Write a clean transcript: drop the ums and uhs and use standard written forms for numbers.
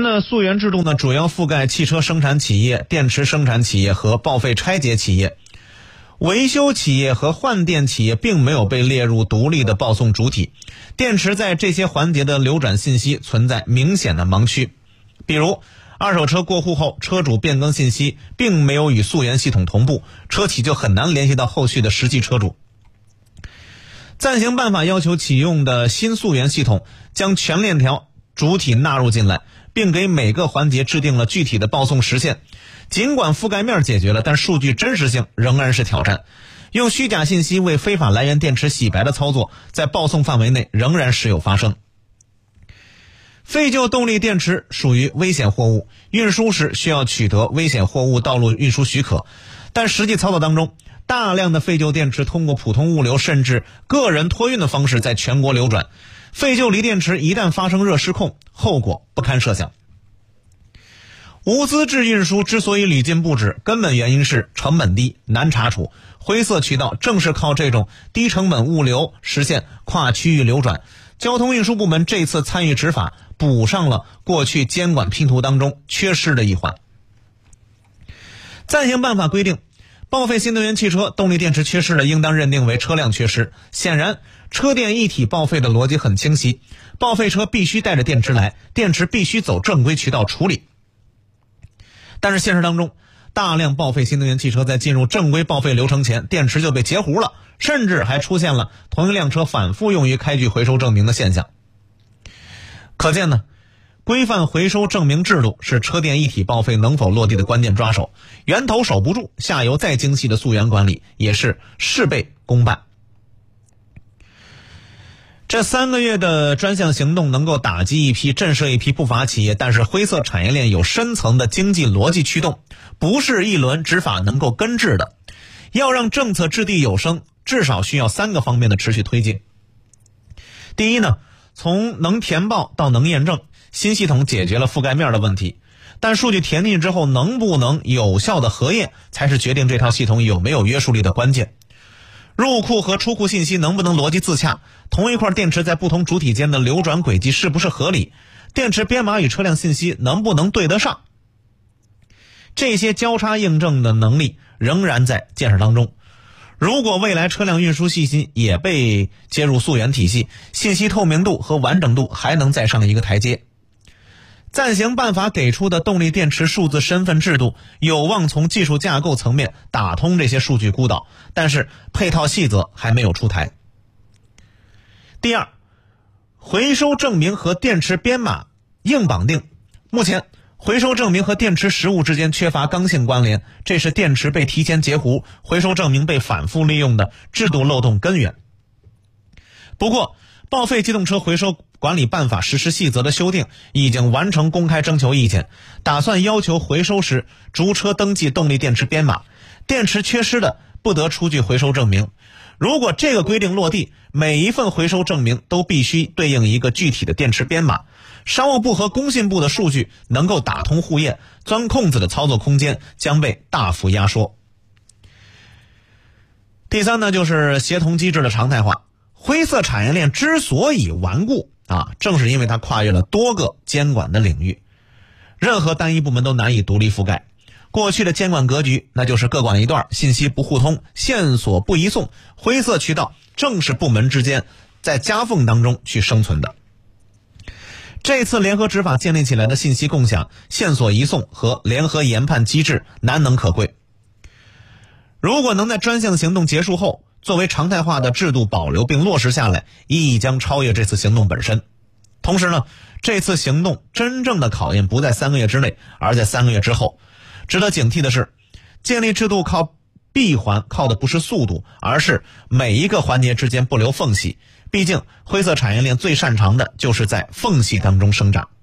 呢，溯源制度呢主要覆盖汽车生产企业、电池生产企业和报废拆解企业。维修企业和换电企业并没有被列入独立的报送主体，电池在这些环节的流转信息存在明显的盲区。比如，二手车过户后，车主变更信息并没有与溯源系统同步，车企就很难联系到后续的实际车主。暂行办法要求启用的新溯源系统将全链条主体纳入进来，并给每个环节制定了具体的报送时限。尽管覆盖面解决了，但数据真实性仍然是挑战。用虚假信息为非法来源电池洗白的操作，在报送范围内仍然时有发生。废旧动力电池属于危险货物，运输时需要取得危险货物道路运输许可，但实际操作当中，大量的废旧电池通过普通物流甚至个人托运的方式在全国流转，废旧锂电池一旦发生热失控，后果不堪设想。无资质运输之所以屡禁不止，根本原因是成本低、难查处，灰色渠道正是靠这种低成本物流实现跨区域流转。交通运输部门这次参与执法，补上了过去监管拼图当中缺失的一环。暂行办法规定，报废新能源汽车动力电池缺失了，应当认定为车辆缺失。显然，车电一体报废的逻辑很清晰，报废车必须带着电池来，电池必须走正规渠道处理。但是现实当中，大量报废新能源汽车在进入正规报废流程前，电池就被截胡了，甚至还出现了同一辆车反复用于开具回收证明的现象。可见呢，规范回收证明制度是车电一体报废能否落地的关键抓手，源头守不住，下游再精细的溯源管理也是事倍功半。这3个月的专项行动能够打击一批、震慑一批不法企业，但是灰色产业链有深层的经济逻辑驱动，不是一轮执法能够根治的。要让政策掷地有声，至少需要3个方面的持续推进。第一呢，从能填报到能验证，新系统解决了覆盖面的问题，但数据填进去之后能不能有效的核验，才是决定这套系统有没有约束力的关键。入库和出库信息能不能逻辑自洽？同一块电池在不同主体间的流转轨迹是不是合理？电池编码与车辆信息能不能对得上？这些交叉印证的能力仍然在建设当中。如果未来车辆运输信息也被接入溯源体系，信息透明度和完整度还能再上一个台阶。暂行办法给出的动力电池数字身份制度有望从技术架构层面打通这些数据孤岛，但是配套细则还没有出台。第二，回收证明和电池编码硬绑定。目前回收证明和电池实物之间缺乏刚性关联，这是电池被提前截胡、回收证明被反复利用的制度漏洞根源。不过，报废机动车回收管理办法实施细则的修订已经完成公开征求意见，打算要求回收时逐车登记动力电池编码，电池缺失的不得出具回收证明。如果这个规定落地，每一份回收证明都必须对应一个具体的电池编码，商务部和工信部的数据能够打通互验，钻空子的操作空间将被大幅压缩。第三呢，就是协同机制的常态化。灰色产业链之所以顽固正是因为它跨越了多个监管的领域，任何单一部门都难以独立覆盖。过去的监管格局那就是各管一段，信息不互通，线索不移送，灰色渠道正是部门之间在夹缝当中去生存的。这次联合执法建立起来的信息共享、线索移送和联合研判机制难能可贵。如果能在专项行动结束后作为常态化的制度保留并落实下来，意义将超越这次行动本身。同时呢，这次行动真正的考验不在3个月之内，而在3个月之后。值得警惕的是，建立制度靠闭环，靠的不是速度，而是每一个环节之间不留缝隙。毕竟灰色产业链最擅长的就是在缝隙当中生长。